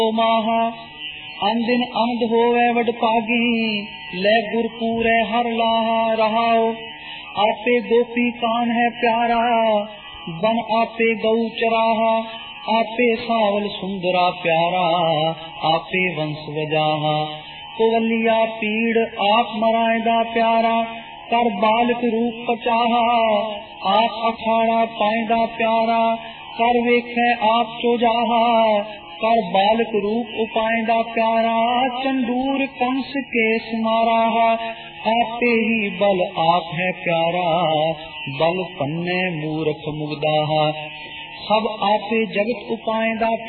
माहा अंदिन अमद होवे वड पागी ले गुरपूरे हर लाहा रहाओ। आपे गोपी कान है प्यारा बन आपे गऊ चराहा। आपे सावल सुंदरा प्यारा आपे वंश वजाहा। कोवलिया पीड़ आप मरायदा प्यारा कर बालक रूप पचाहा। आप अखाड़ा पायदा प्यारा कर वेखे आप चोजाहा। कर बालक रूप उपायदा प्यारा चंदूर कंस केस माराहा। आपे ही बल आप है प्यारा बल पन्ने मूर्ख मुगदाहा। सब आपे जगत उपायदा